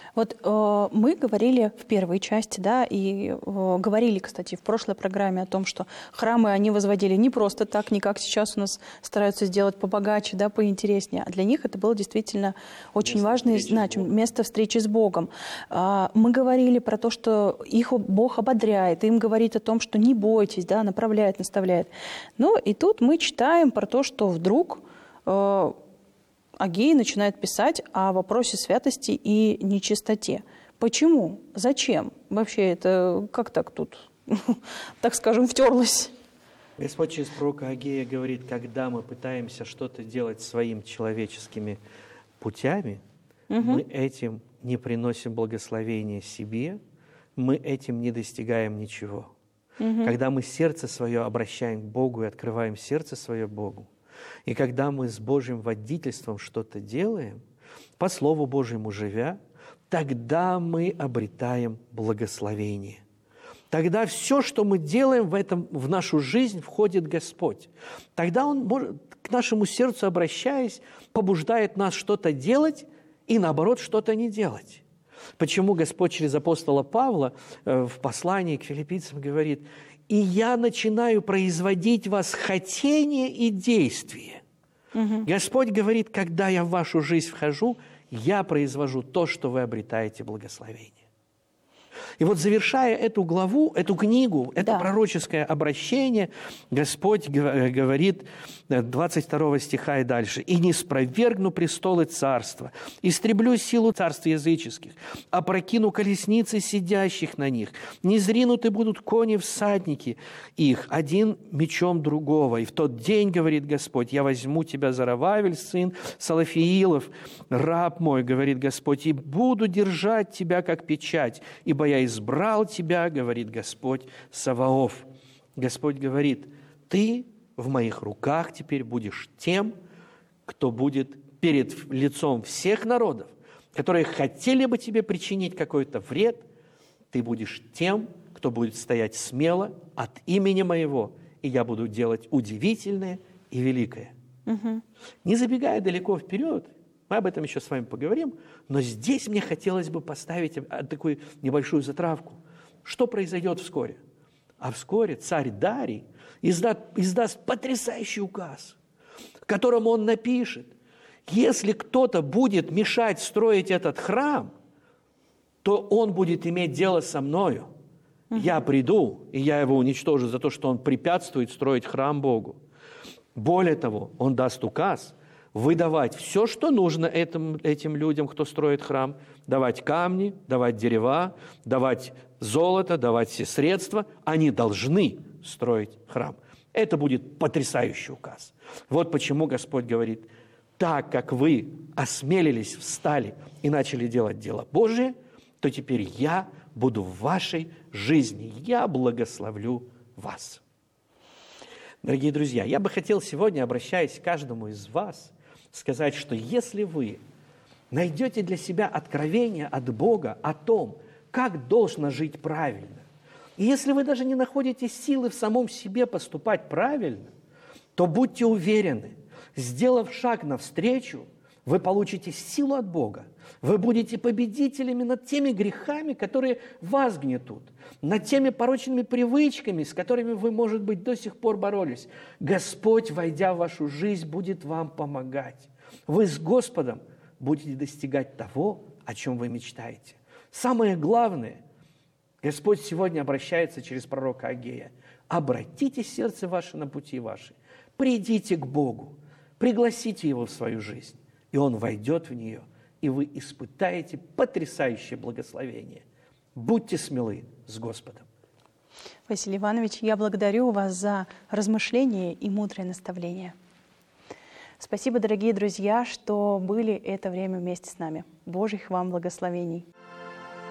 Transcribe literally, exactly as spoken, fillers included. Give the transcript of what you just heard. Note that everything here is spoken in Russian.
Вот э, мы говорили в первой части, да, и э, говорили, кстати, в прошлой программе о том, что храмы они возводили не просто так, не как сейчас у нас стараются сделать побогаче, да, поинтереснее, а для них это было действительно очень место важно и значимое место встречи с Богом. А, мы говорили про то, что их Бог ободряет, им говорит о том, что не бойтесь, да, направляет, наставляет. Ну и тут мы читаем про то, что вдруг э, Агей начинает писать о вопросе святости и нечистоте. Почему? Зачем? Вообще это как так тут, так скажем, втерлось? Господь через пророка Агея говорит, когда мы пытаемся что-то делать своими человеческими путями, угу. мы этим не приносим благословения себе, мы этим не достигаем ничего. Угу. Когда мы сердце свое обращаем к Богу и открываем сердце свое Богу, и когда мы с Божьим водительством что-то делаем, по Слову Божьему живя, тогда мы обретаем благословение. Тогда все, что мы делаем в, этом, в нашу жизнь, входит Господь. Тогда Он, может, к нашему сердцу обращаясь, побуждает нас что-то делать и, наоборот, что-то не делать. Почему Господь через апостола Павла э, в послании к филиппийцам говорит: «И я начинаю производить в вас хотение и действие». Угу. Господь говорит, когда я в вашу жизнь вхожу, я произвожу то, что вы обретаете благословение. И вот завершая эту главу, эту книгу, это да. пророческое обращение, Господь говорит двадцать второго стиха и дальше: «И не спровергну престолы царства, истреблю силу царств языческих, опрокину колесницы сидящих на них, не зринуты будут кони всадники их, один мечом другого. И в тот день, говорит Господь, я возьму тебя, Зарававель, сын Салафиилов, раб мой, говорит Господь, и буду держать тебя, как печать, ибо я избрал тебя, говорит Господь Саваоф». Господь говорит: ты в моих руках теперь будешь тем, кто будет перед лицом всех народов, которые хотели бы тебе причинить какой-то вред, ты будешь тем, кто будет стоять смело от имени моего, и я буду делать удивительное и великое. Угу. Не забегая далеко вперед, мы об этом еще с вами поговорим, но здесь мне хотелось бы поставить такую небольшую затравку. Что произойдет вскоре? А вскоре царь Дарий издаст, издаст потрясающий указ, в котором он напишет: если кто-то будет мешать строить этот храм, то он будет иметь дело со мною. Угу. Я приду, и я его уничтожу за то, что он препятствует строить храм Богу. Более того, он даст указ выдавать все, что нужно этим, этим людям, кто строит храм, давать камни, давать дерева, давать золото, давать все средства. Они должны строить храм. Это будет потрясающий указ. Вот почему Господь говорит: так как вы осмелились, встали и начали делать дело Божие, то теперь я буду в вашей жизни, я благословлю вас. Дорогие друзья, я бы хотел сегодня, обращаясь к каждому из вас, сказать, что если вы найдете для себя откровение от Бога о том, как должно жить правильно, и если вы даже не находите силы в самом себе поступать правильно, то будьте уверены, сделав шаг навстречу, вы получите силу от Бога. Вы будете победителями над теми грехами, которые вас гнетут, над теми порочными привычками, с которыми вы, может быть, до сих пор боролись. Господь, войдя в вашу жизнь, будет вам помогать. Вы с Господом будете достигать того, о чем вы мечтаете. Самое главное, Господь сегодня обращается через пророка Агея: обратите сердце ваше на пути ваши, придите к Богу, пригласите Его в свою жизнь, и Он войдет в нее, и вы испытаете потрясающее благословение. Будьте смелы с Господом. Василий Иванович, я благодарю вас за размышления и мудрое наставление. Спасибо, дорогие друзья, что были это время вместе с нами. Божьих вам благословений.